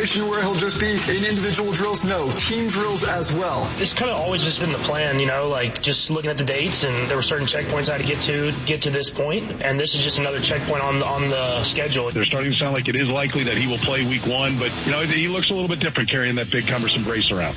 situation where he'll just be in individual drills? No, team drills as well. It's kind of always just been the plan, like just looking at the dates, and there were certain checkpoints I had to get to this point, and this is just another checkpoint on the schedule. They're starting to sound like it is likely that he will play week 1, but he looks a little bit different carrying that big cumbersome brace around.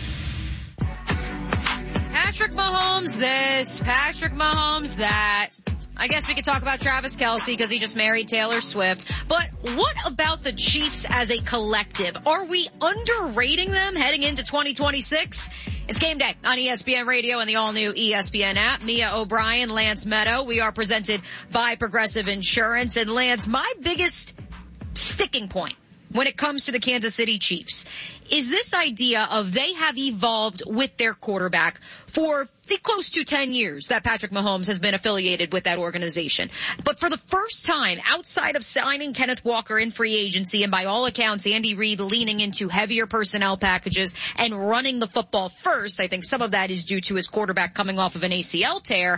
Patrick Mahomes this, Patrick Mahomes that. I guess we could talk about Travis Kelce because he just married Taylor Swift. But what about the Chiefs as a collective? Are we underrating them heading into 2026? It's game day on ESPN Radio and the all-new ESPN app. Mia O'Brien, Lance Meadow. We are presented by Progressive Insurance. And Lance, my biggest sticking point when it comes to the Kansas City Chiefs is this idea of they have evolved with their quarterback for the close to 10 years that Patrick Mahomes has been affiliated with that organization. But for the first time, outside of signing Kenneth Walker in free agency, and by all accounts, Andy Reid leaning into heavier personnel packages and running the football first, I think some of that is due to his quarterback coming off of an ACL tear.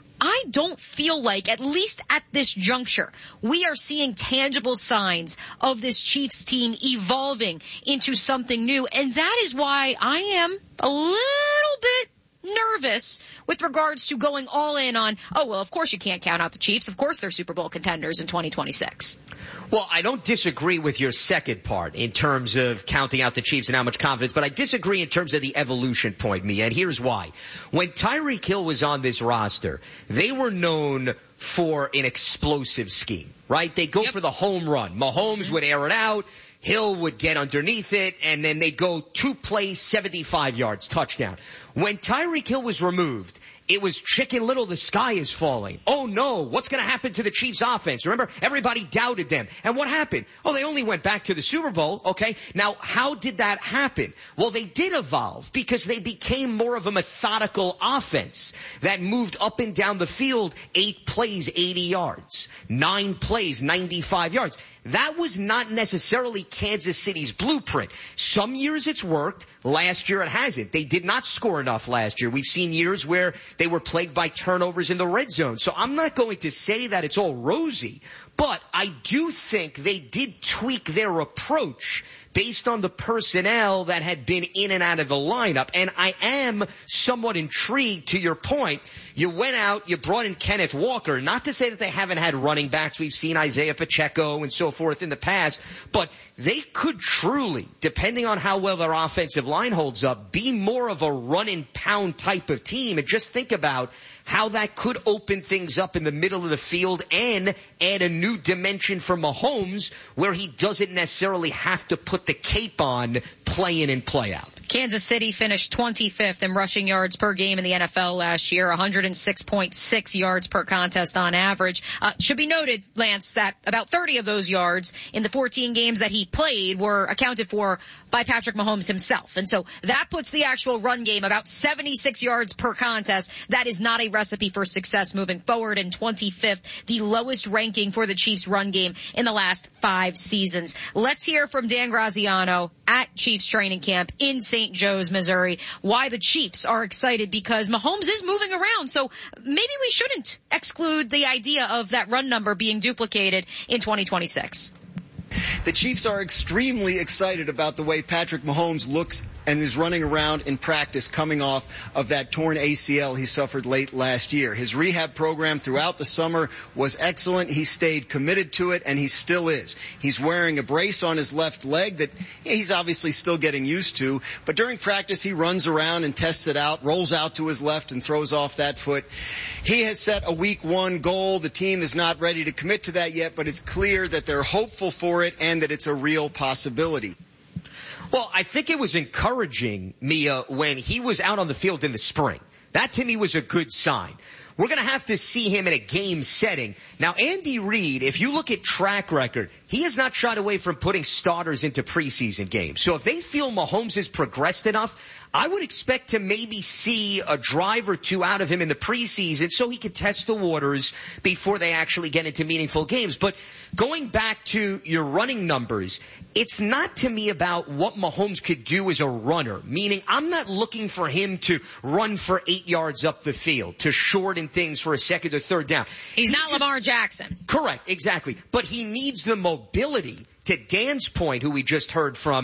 I don't feel like, at least at this juncture, we are seeing tangible signs of this Chiefs team evolving into something new. And that is why I am a little bit nervous with regards to going all in on, of course you can't count out the Chiefs. Of course they're Super Bowl contenders in 2026. Well, I don't disagree with your second part in terms of counting out the Chiefs and how much confidence, but I disagree in terms of the evolution point, Mia, and here's why. When Tyreek Hill was on this roster, they were known for an explosive scheme, right? They go for the home run. Mahomes would air it out. Hill would get underneath it, and then they'd go 2 plays, 75 yards, touchdown. When Tyreek Hill was removed, it was Chicken Little, the sky is falling. Oh no, what's going to happen to the Chiefs offense? Remember, everybody doubted them. And what happened? They only went back to the Super Bowl, okay? Now, how did that happen? Well, they did evolve because they became more of a methodical offense that moved up and down the field, 8 plays, 80 yards, 9 plays, 95 yards. That was not necessarily Kansas City's blueprint. Some years it's worked. Last year it hasn't. They did not score enough last year. We've seen years where they were plagued by turnovers in the red zone. So I'm not going to say that it's all rosy, but I do think they did tweak their approach based on the personnel that had been in and out of the lineup. And I am somewhat intrigued to your point. You went out, you brought in Kenneth Walker. Not to say that they haven't had running backs. We've seen Isaiah Pacheco and so forth in the past. But they could truly, depending on how well their offensive line holds up, be more of a run and pound type of team. And just think about how that could open things up in the middle of the field and add a new dimension for Mahomes where he doesn't necessarily have to put the cape on play in and play out. Kansas City finished 25th in rushing yards per game in the NFL last year, 106.6 yards per contest on average. Should be noted, Lance, that about 30 of those yards in the 14 games that he played were accounted for by Patrick Mahomes himself. And so that puts the actual run game about 76 yards per contest. That is not a recipe for success moving forward. And 25th, the lowest ranking for the Chiefs run game in the last 5 seasons. Let's hear from Dan Graziano at Chiefs training camp in St. Joe's, Missouri, why the Chiefs are excited, because Mahomes is moving around. So maybe we shouldn't exclude the idea of that run number being duplicated in 2026. The Chiefs are extremely excited about the way Patrick Mahomes looks and is running around in practice coming off of that torn ACL he suffered late last year. His rehab program throughout the summer was excellent. He stayed committed to it, and he still is. He's wearing a brace on his left leg that he's obviously still getting used to, but during practice he runs around and tests it out, rolls out to his left and throws off that foot. He has set a week 1 goal. The team is not ready to commit to that yet, but it's clear that they're hopeful for it and that it's a real possibility. Well, I think it was encouraging, Mia, when he was out on the field in the spring. That to me was a good sign. We're going to have to see him in a game setting. Now, Andy Reid, if you look at track record, he has not shied away from putting starters into preseason games. So if they feel Mahomes has progressed enough, I would expect to maybe see a drive or two out of him in the preseason so he can test the waters before they actually get into meaningful games. But going back to your running numbers, it's not to me about what Mahomes could do as a runner, meaning I'm not looking for him to run for 8 yards up the field, to shorten things for a second or third down. He's not Lamar Jackson. Correct, exactly. But he needs the mobility, to Dan's point, who we just heard from,